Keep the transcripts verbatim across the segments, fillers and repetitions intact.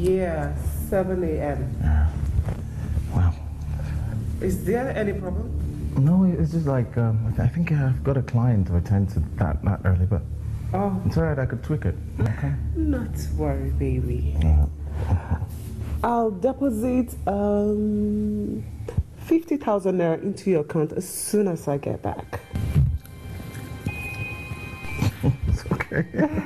Yeah, seven A M Yeah. Wow. Is there any problem? No, it's just like, um, I think I've got a client to attend to that not early, but Oh, it's alright, I could tweak it. Okay. not to worry, baby. Yeah. I'll deposit um fifty thousand naira into your account as soon as I get back. It's okay.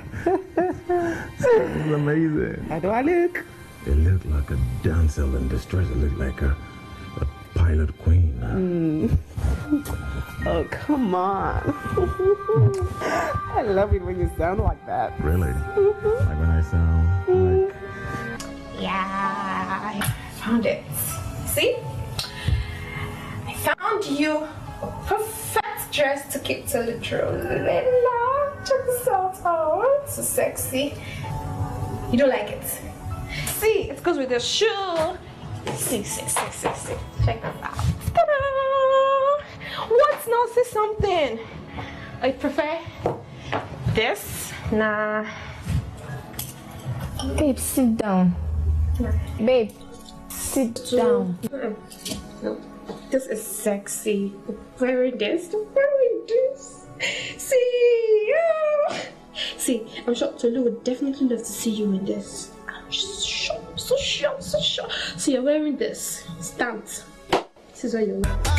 It's amazing. How do I look? You look like a damsel in distress. You look like a, a pilot queen. Mm. Oh, come on. I love it when you sound like that. Really? Like when I sound like... Yeah, I found it. See? I found you perfect dress to keep to the throne. Check this out. Oh, so sexy. You don't like it? See, it goes with the shoe. See, see, see, see, see. Check this out. Ta-da! What now? Say something. I prefer this. Nah. Babe, sit down. Babe, sit down. No, this is sexy. Wearing this, wearing this. See, yeah. See, I'm sure Tolu would definitely love to see you in this. I'm sure, so sure, so sure. So you're wearing this. Stand. This is what you're wearing.